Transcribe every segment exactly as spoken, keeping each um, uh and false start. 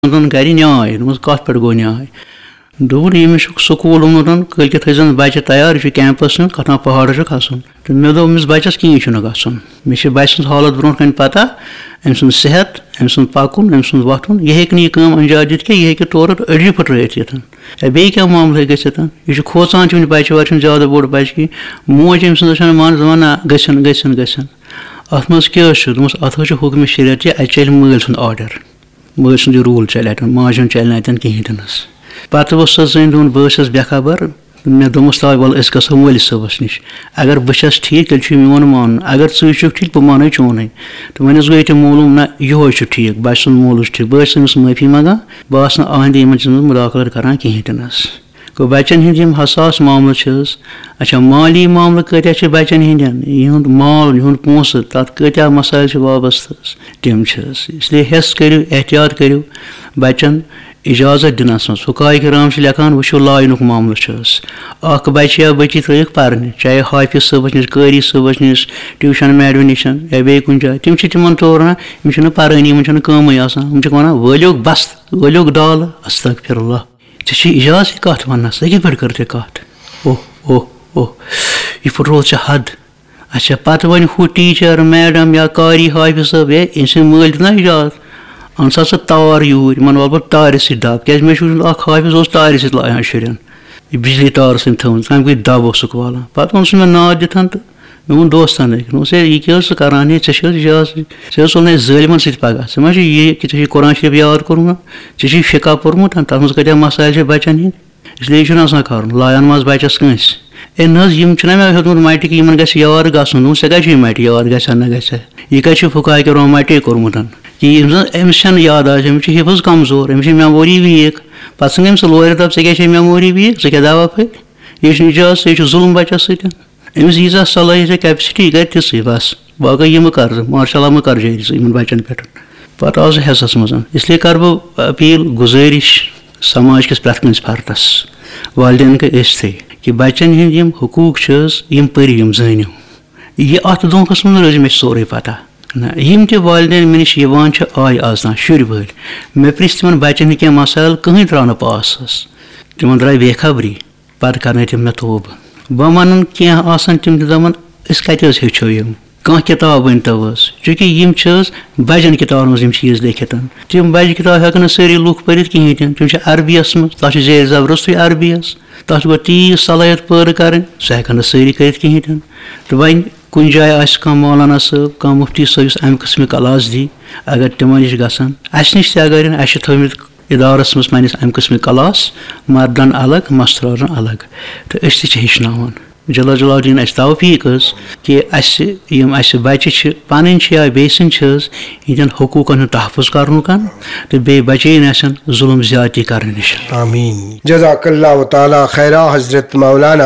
گھر نیاے دوٚپمَس کَتھ پٮ۪ٹھ گوٚو نیاے دوٚپُن ییٚمِس چھُکھ سکوٗل اوٚنمُت کٲلۍکٮ۪تھ تھٲیزَن بَچہِ تیار یہِ چھُ کیمپَس نیُن کھَتان پہاڑَس چھُ کھسُن تہٕ مےٚ دوٚپ أمِس بَچَس کِہیٖنۍ چھُنہٕ گژھُن مےٚ چھِ بَچہِ سٕنٛز حالت برونٛٹھ کَنہِ پَتہ أمۍ سُنٛد صحت أمۍ سُنٛد پَکُن أمۍ سُنٛد وۄتھُن یہِ ہیٚکہِ نہٕ یہِ کٲم اَنجام دِتھ کینٛہہ یہِ ہیٚکہِ تورٕ أڑجہِ پھٕٹرٲیِتھ ییٚتٮ۪ن یا بیٚیہِ کینٛہہ معاملہٕ ہیٚکہِ گٔژھِتھ یہِ چھُ کھوژان چھُ وٕنہِ بَچہِ وَرٕ چھُنہٕ زیادٕ بوٚڑ بَچہِ کینٛہہ موج أمۍ سٕنٛز چھَنہٕ مان دَپان نہ گٔژھِنۍ گٔژھِنۍ گٔژھِنۍ اَتھ منٛز کیٛاہ حظ چھُ دوٚپمَس اَتھ حظ چھُ حُکمہِ شریعت یہِ اَتہِ چَلہِ مٲلۍ سُنٛد آرڈَر مٲلۍ سُنٛد یہِ روٗل چَلہِ اَتٮ۪ن ماجہِ ہُنٛد چَلہِ نہٕ اَتٮ۪ن کِہیٖنۍ تہِ نَس پَتہٕ اوس سۄ زٔنۍ دوٚپُن بہٕ ٲسٕس بے خبر مےٚ دوٚپمَس تَوَے وَلہٕ أسۍ گژھو مٲلِس صٲبَس نِش اگر بہٕ چھَس ٹھیٖک تیٚلہِ چھُ میون مانُن اگر ژٕے چھُکھ ٹھیٖک بہٕ مانے چونُے تہٕ وۄنۍ حظ گوٚو ییٚتہِ معلوٗم نہ یِہوے چھُ ٹھیٖک بَچہِ سُنٛد مول چھُ ٹھیٖک بہٕ ٲسٕس أمِس معٲفی منٛگان بہٕ آسہٕ نہٕ آیندٕ یِمَن چیٖزَن منٛز مُداخلت کَران کِہیٖنۍ تہِ نَس گوٚو بَچَن ہِنٛدۍ یِم حساس معاملہٕ چھِ حظ اچھا مالی معاملہٕ کۭتیاہ چھِ بَچَن ہِنٛدٮ۪ن یِہُنٛد مال یِہُنٛد پونٛسہٕ تَتھ کۭتیاہ مَسٲیِل چھِ وابستہٕ حظ تِم چھِ حظ اِسلیے ہٮ۪س کٔرِو احتیاط کٔرِو بَچَن اِجازت دِنَس منٛز فقہاء کرام چھِ لیکھان وٕچھِو لاینُک معاملہٕ چھُ حظ اَکھ بَچہِ یا بٔچی ترٛٲیِکھ پَرنہِ چاہے حافِظ صٲبَس نِش قٲری صٲبَس نِش ٹیوٗشَن میڈمہِ نِش یا بیٚیہِ کُنہِ جایہِ تِم چھِ تِمَن تورٕ وَنان یِم چھِنہٕ پَرٲنی یِمَن چھَنہٕ کٲمٕے آسان یِم چھِکھ وَنان وٲلِوُکھ بَستہٕ وٲلِوُکھ دالہٕ استغفر اللہ ژےٚ چھِ اِجازت یہِ کَتھ وَننَس أکہِ پٮ۪ٹھ کٔر ژےٚ کَتھ اوہ اوہ اوہ یہِ پھٕٹروو ژےٚ حد اچھا پَتہٕ وَنہِ ہُہ ٹیٖچَر میڈم یا قاری حافِظ صٲب ہے أمۍ سٕنٛدۍ مٲلۍ دیُت نہ اِجازت اَن سا ژٕ تار یوٗرۍ یِمَن وَلہٕ بہٕ تارِ سۭتۍ دَب کیٛازِ مےٚ چھُ وٕچھمُت اَکھ حافِظ اوس تارِ سۭتۍ لایان شُرٮ۪ن یہِ بِجلی تار ٲس أمۍ تھٲومٕژ تَمہِ گٔے دَب اوسُکھ والان پَتہٕ ووٚن سُہ مےٚ ناد دِتھ تہٕ مےٚ ووٚن دوستَن أکۍ دوٚپمَس ہے یہِ کیٛاہ حظ ژٕ کَران ہے ژےٚ چھِ حظ اِجازت ژےٚ حظ تُلنَے ظٲلمَن سۭتۍ پَگاہ ژٕ ما چھُے یہِ کہِ ژےٚ چھُے قرآن شریٖف یاد کوٚرمُت ژےٚ چھُے فِقہ پوٚرمُت تَتھ منٛز کۭتیاہ مَسایِل چھِ بَچَن ہِنٛدۍ اِسلیے چھُنہٕ آسان کَرُن لایان منٛز بَچَس کٲنٛسہِ ہے نہ حظ یِم چھِنہ مےٚ ہیوٚتمُت مَٹہِ کہِ یِمَن گژھِ یار گژھُن دوٚپُن ژےٚ کَتہِ چھُے مَٹہِ یاد گژھِ نہ گژھِ یہِ کَتہِ چھُ فقہاء کرام مَٹے کوٚرمُت کہِ ییٚمہِ زَن أمِس چھَنہٕ یاد آسہِ أمِس چھِ حِفظ کمزور أمِس چھِ میموری ویٖک پَتہٕ ژھٕنۍ أمۍ سُہ لورِ دَب ژےٚ کیٛاہ چھے میموری ویٖک ژٕ کیٛاہ دَوا پھٔلۍ یہِ چھُنہٕ اِجازت یہِ چھُ ظُلم بَچَس سۭتۍ أمِس ییٖژاہ صلٲحیت ژےٚ کیپسِٹی یہِ کَرِ تِژٕے بَس باقٕے یہِ مہٕ کَر ژٕ ماشاء اللہ مہٕ کَر جٲری ژٕ یِمَن بَچَن پٮ۪ٹھ پَتہٕ آو سُہ حٮ۪سَس منٛز اِسلیے کَرٕ بہٕ أپیٖل گُزٲرِش سماج کِس پرٛٮ۪تھ کٲنٛسہِ فردَس والدین گٔے ٲسۍتھٕے کہِ بَچَن ہِنٛدۍ یِم حقوٗق چھِ حظ یِم پٔرِو یِم زٲنِو یہِ اَتھ دھوکَس منٛز روزِ مےٚ چھِ سورُے پَتہ نہ یِم تہِ والدین مےٚ نِش یِوان چھِ آے آز تام شُرۍ وٲلۍ مےٚ پِرٛژھ تِمَن بَچَن ہِنٛدۍ کینٛہہ مَسایِل کٕہٕنۍ درٛاو نہٕ پاس حظ تِمَن درٛاے بے خبری پَتہٕ کَرنٲے تِم مےٚ توبہٕ بہٕ وَنان کینٛہہ آسان تِم تہِ دَپان أسۍ کَتہِ حظ ہیٚچھو یِم کانٛہہ کِتاب ؤنۍتو حظ چوٗنٛکہِ یِم چھِ حظ بَجَن کِتابَن منٛز یِم چیٖز لیکھِتھ تِم بَجہِ کِتاب ہٮ۪کَن نہٕ سٲری لُکھ پٔرِتھ کِہیٖنۍ تہِ نہٕ تِم چھِ عربِیَس منٛز تَتھ چھُ زیرِ زبردستٕے عربی حظ تَتھ چھُ گۄڈٕ تیٖژ صلٲحیت پٲرٕ کَرٕنۍ سُہ ہٮ۪کَن نہٕ سٲری کٔرِتھ کِہیٖنۍ تہِ نہٕ تہٕ وۄنۍ کُنہِ جایہِ آسہِ کانٛہہ مولانا صٲب کانٛہہ مُفتی صٲب یُس اَمہِ قٕسمٕکۍ کلاس دی اگر تِمَن نِش گژھن اَسہِ نِش تہِ اگر یِن اَسہِ چھِ تھٲومٕتۍ اِدارَس منٛز پنٛنِس اَمہِ قٕسمٕکۍ کلاس مردَن الگ مَستوٗرَن الگ تہٕ أسۍ تہِ چھِ ہیٚچھناوان جلال جلال دیٖن اَسہِ توفیٖق حظ کہِ اَسہِ یِم اَسہِ بَچہِ چھِ پَنٕنۍ چھِ یا بیٚیہِ سٕنٛدۍ چھِ حظ یِہِنٛدٮ۪ن حقوٗقَن ہُنٛد تحفظ کَرنُک تہٕ بیٚیہِ بَچٲیِن اَسٮ۪ن ظُلم زیادتی کَرنہٕ نِش آمیٖن جزاک اللہ تعالیٰ خیرا حضرت مولانا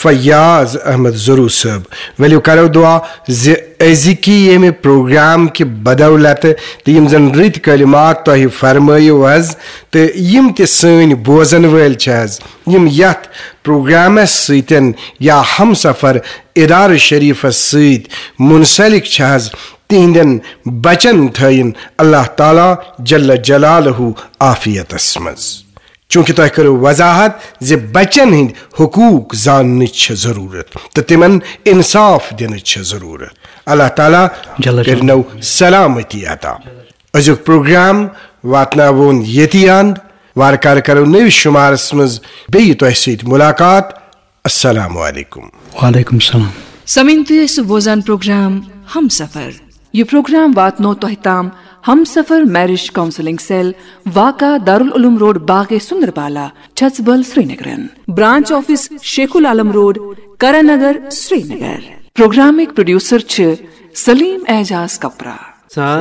فیاض احمد ضروٗر صٲب ؤلِو کَرو دُعا زِ أزِکی ییٚمہِ پروگرام کہِ بدولتہٕ تہٕ یِم زَن رٕتۍ کلمات تۄہہِ فرمٲیِو حظ تہٕ یِم تہِ سٲنۍ بوزَن وٲلۍ چھِ حظ یِم یَتھ پروگرامَس سۭتۍ یا ہم سفر اِدارٕ شریٖفَس سۭتۍ مُنسلِک چھِ حظ تِہنٛدٮ۪ن بَچَن تھٲیِن اللہ تعالیٰ جل جلالہُ عافیتَس منٛز چوٗنٛکہِ تۄہہِ کٔرٕو وضاحت زِ بَچَن ہٕنٛدۍ حقوٗق زاننٕچ چھِ ضروٗرت تہٕ تِمن اِنصاف دِنٕچ چھِ ضروٗرت اللہ تعالیٰ کٔرنو سلامتی عطا أزیُک پروگرام واتناوون ییٚتی اَنٛد وارٕ کارٕ کَرو نٔوِس شُمارَس منٛز بیٚیہِ تۄہہِ سۭتۍ مُلاقات السلام علیکم وعلیکم السلام سَمِن تُہۍ ٲسِو بوزان پروگرام ہم سفر یہ پروگرام واتنو تۄہہِ تام ہم سفر میرج کاؤنسلنگ سیل واقع دارالعلوم روڈ باغ سندربالا چھژبل سری نگرن برانچ آفس شیخ العالم روڈ کرن نگر سری نگر پروگرامک پروڈیوسر چھ سلیم اعجاز کپرا.